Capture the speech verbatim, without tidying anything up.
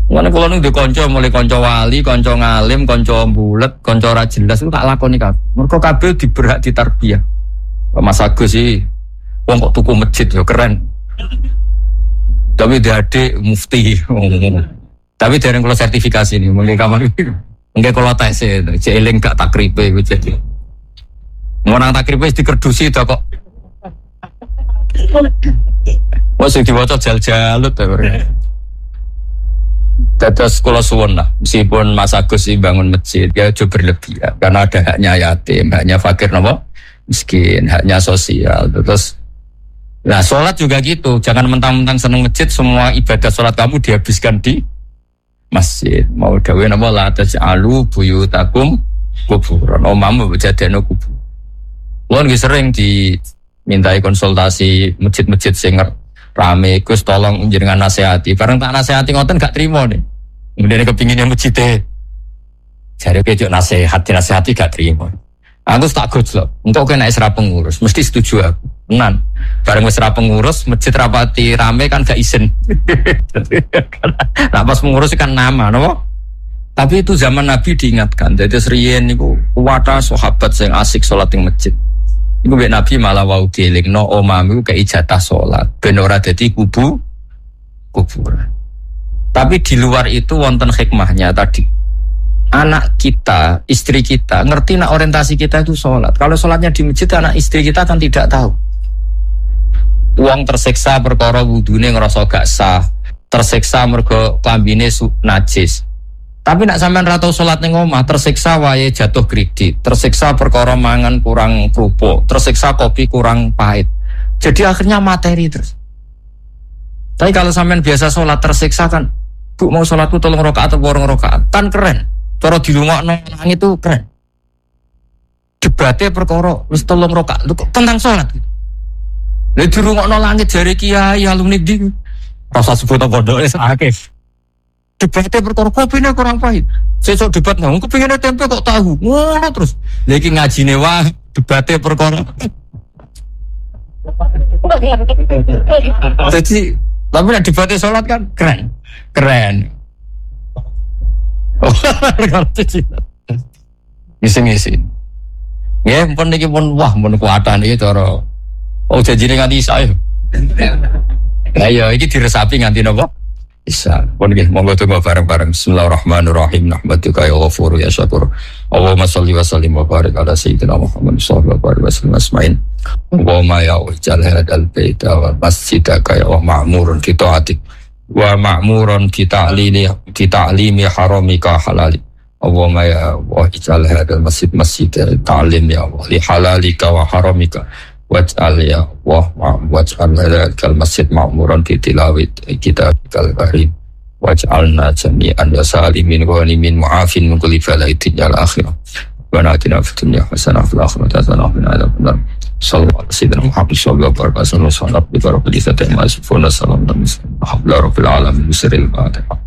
Mana kalau nih dikonco mulai konco wali, konco ngalim, konco bulet, konco ora jelas itu tak lakoni kabeh. Mergo kabeh diberak ditarbiyah. Mas Agus sih, wong kok tuku masjid yo keren. Tapi dia adik mufti. Tapi dereng kalau sertifikasi nih, mungkin kapan ini, mungkin kalau tes ya, jeeling gak takripe gitu jadi. Orang takripe dikerdusi itu kok. Masih dibaca jal-jalut ya. Terus kalau suwon lah, meskipun Mas Agus sih bangun masjid, ya coba berlebihan karena ada haknya yatim, haknya fakir, nopo miskin, haknya sosial. Terus, nah sholat juga gitu, jangan mentang-mentang seneng masjid, semua ibadah sholat kamu dihabiskan di masjid. Mau dawe nopo la taj'alu buyutakum kuburan, omamu berjadeno kubur. Lo lagi sering dimintai konsultasi masjid-masjid singer. Rame, Gus tolong jenengan nasihati. Bareng tak nasihati ngoten gak terima nih. Kemudian kepingin yang masjid. Jadi kejuk nasihat, nasihati gak terima. Aku tak gojlok. Untuk kena isra pengurus, mesti setuju aku. Tenan. Bareng isra pengurus, masjid rapati rame kan gak izin. Nah pas pengurus kan nama, no? Tapi itu zaman Nabi diingatkan. Jadi serian itu kuwata sahabat yang asik sholat di masjid. Iku mbek Nabi malah wau dielingno omamu ke ijatah salat ben ora dadi kubu kuburan. Tapi di luar itu wonten hikmahnya tadi. Anak kita, istri kita ngerti nak orientasi kita itu salat. Kalau salatnya di masjid anak istri kita kan tidak tahu. Uang tersiksa perkara wudune ngrasa gak sah, tersiksa mergo klambine najis. Tapi nak sampean ra tau salat ning omah, tersiksa wae jatuh kredit, tersiksa perkara mangan kurang kerupuk, tersiksa kopi kurang pahit. Jadi akhirnya materi terus. Tapi kalau sampean biasa salat tersiksa kan, Bu mau salatku tolong rakaat atau borong rakaat, kan keren. Cara dilungokno nang itu keren. Debate perkara wis tolong rakaat tentang salat. Lha dirungokno langit jare kiai alumni di rasa sebut pondoke akeh. Debatnya perkara kopine kurang pahit. Sesuk debat nang kepingine tempe kok tahu. Ngono terus. Lha iki ngajine wae debatnya perkara. Jadi, tapi nek debatnya salat kan keren. Keren. Oh, ngerti. Ngisi-ngisi. Ya, pun niki pun wah mun kuatan iki cara. Oh, janjine nganti isa ya. Lah ya iki diresapi nganti napa? Isa, pun nggih monggo tunggu bareng-bareng. Bismillahirrahmanirrahim. Nahmaduka ya ghafur ya syakur. Allahumma shalli wa sallim wa barik ala sayyidina Muhammad sallallahu alaihi wasallam asma'in. Allahumma ya wajal hadal baita wa masjidaka ya wa ma'murun fi ta'atik wa ma'murun fi ta'lili fi ta'limi haramika halali. Allahumma ya wajal hadal masjid masjid ta'lim ya wa li halalika wa haramika. Waj'al ya Allah waj'al hadzal masjid ma'muran fi tilawit kitabikal karim waj'alna jami'an ya salimin ghanimin mu'afin min kulli bala'in ya al-akhirah wa atina fid dunya hasanah wa fil akhirati hasanah wa qina adzabannar. Sallallahu alaihi wa sallam sallallahu alaihi wa sallam bi barakati sayyidina Muhammad sallallahu alaihi wa sallam rabbil alamin sirril fatiha.